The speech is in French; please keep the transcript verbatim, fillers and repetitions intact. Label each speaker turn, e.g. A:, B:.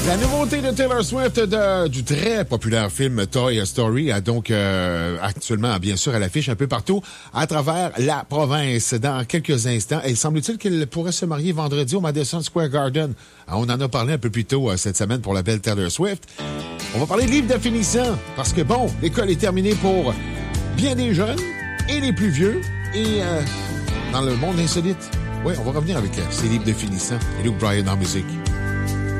A: La nouveauté de Taylor Swift de, du très populaire film Toy Story a donc euh, actuellement, bien sûr, à l'affiche un peu partout à travers la province. Dans quelques instants, et semble-t-il qu'elle pourrait se marier vendredi au Madison Square Garden. On en a parlé un peu plus tôt euh, cette semaine pour la belle Taylor Swift. On va parler de livres de finissant parce que, bon, l'école est terminée pour bien des jeunes et les plus vieux. Et euh, dans le monde insolite, oui, on va revenir avec euh, ces livres de finissant. Et Luke Bryan en musique.